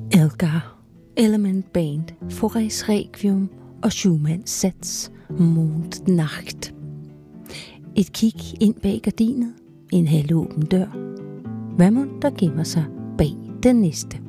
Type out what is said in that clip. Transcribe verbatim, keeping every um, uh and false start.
Elgar, Element Band, Faurés Requiem og Schumanns Sats Mondnacht. Et kig ind bag gardinet, en halvåben dør. Hvad mon der gemmer sig bag den næste?